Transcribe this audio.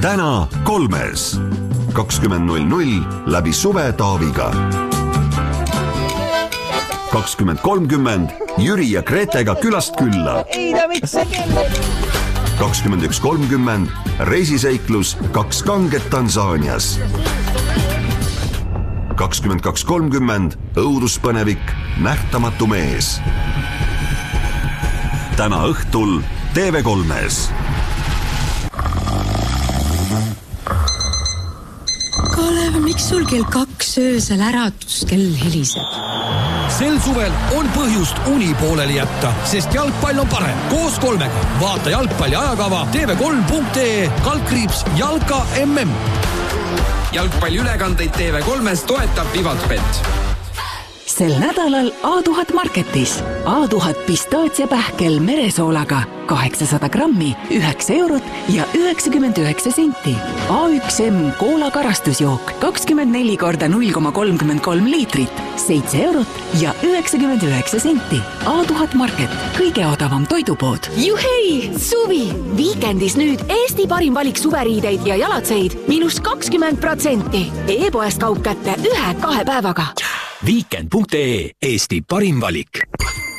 täna 3. 20.00 läbi Suve Taaviga. 20.30 Jüri ja Gretega külast külla. 21.30 reisiseiklus 2 kanget Tansaanias. 22.30 õuduspõnevik Nähtamatu mees. Täna õhtul TV3-s. Kalev, miks sul kell 2 öösel äratuskell heliseb? Sel suvel on põhjust uni pooleli jätta, sest jalgpall on parem. Koos 3-ga. Vaata jalgpalli ajakava tv3.ee /Jalka MM. Jalgpalliülekandeid TV3-s toetab Vivatbet. Sel nädalal A1000 Marketis. A1000 pistaatsiapähkel meresoolaga 800 grammi, 9 eurot ja 99 senti. A1M koola karastusjook 24 korda 0,33 liitrit, 7 eurot ja 99 senti. A1000 Market, kõige odavam toidupood. Juhei, suvi! Viikendis nüüd Eesti parim valik suveriideid ja jalatseid -20%. E-poest kaup kätte 1-2 päevaga. Weekend.ee Eesti parim valik.